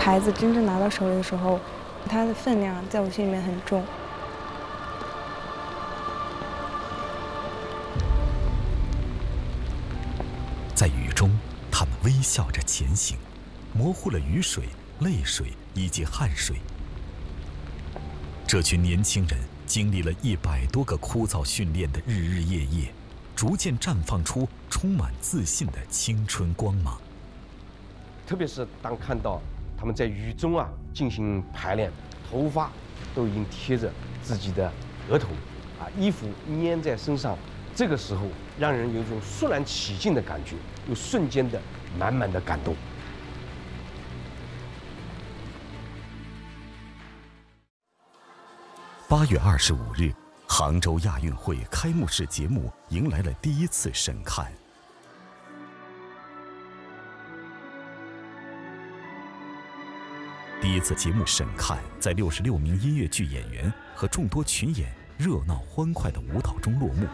牌子真正拿到手里的时候，它的分量在我心里面很重。 在雨中，他们微笑着前行，模糊了雨水、泪水以及汗水。这群年轻人经历了100多个枯燥训练的日日夜夜，逐渐绽放出充满自信的青春光芒。 特别是当看到他们在雨中进行排练，头发都已经贴着自己的额头，衣服粘在身上，这个时候让人有一种肃然起敬的感觉，有瞬间的满满的感动。 8月25日，杭州亚运会开幕式节目迎来了第一次审看。第一次节目审看在66名音乐剧演员和众多群演热闹欢快的舞蹈中落幕。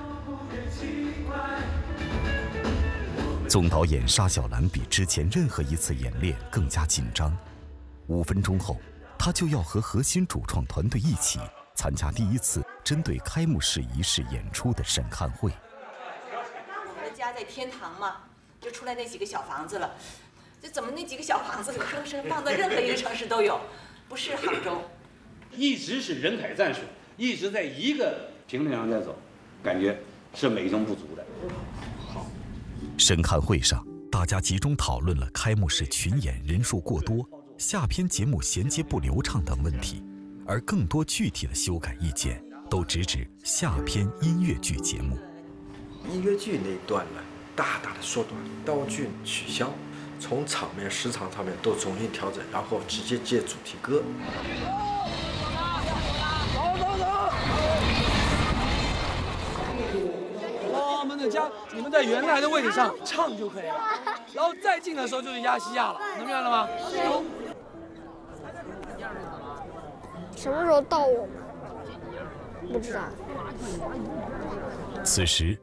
总导演沙小兰比之前任何一次演练更加紧张。5分钟后，她就要和核心主创团队一起参加第一次针对开幕式仪式演出的审看会。 我们的家在天堂嘛，就出来那几个小房子了。这怎么那几个小房子生生放在任何一个城市都有，不是杭州。 一直是人海战术，一直在一个平面上在走，感觉是美中不足的。好， 审看会上，大家集中讨论了开幕式群演人数过多、下篇节目衔接不流畅等问题，而更多具体的修改意见都直指下篇音乐剧节目。 音乐剧那一段呢，大大的缩短，道具取消。从场面、时长上面都重新调整，然后直接接主题歌。 我们的家，你们在原来的位置上唱就可以了，然后再进的时候就是压西亚了，能明白了吗？ 什么时候到我们？不知道。 此时，